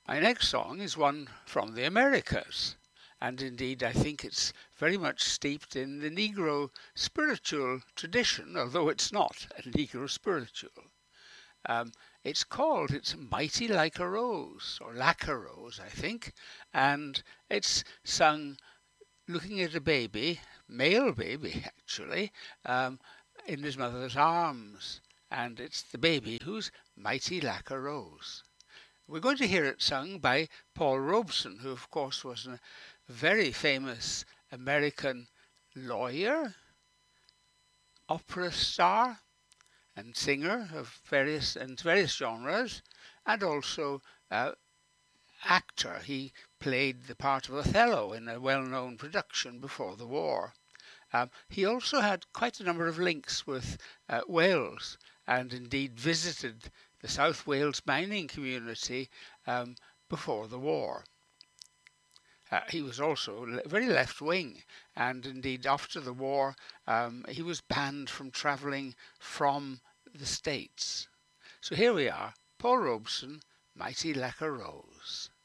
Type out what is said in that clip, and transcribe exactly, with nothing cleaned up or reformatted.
My next song is one from the Americas, and indeed I think it's very much steeped in the Negro spiritual tradition, although it's not a Negro spiritual. Um, it's called, it's Mighty Like a Rose, or Like a Rose, I think, and it's sung looking at a baby, male baby actually, um, in his mother's arms, and it's the baby who's mighty like a rose. We're going to hear it sung by Paul Robeson, who of course was a very famous American lawyer, opera star and singer of various and various genres, and also uh, actor. He played the part of Othello in a well-known production before the war. Um, he also had quite a number of links with uh, Wales, and indeed visited the South Wales mining community um, before the war. Uh, he was also very left-wing, and indeed after the war um, he was banned from travelling from the States. So here we are, Paul Robeson, Mighty Like a Rose.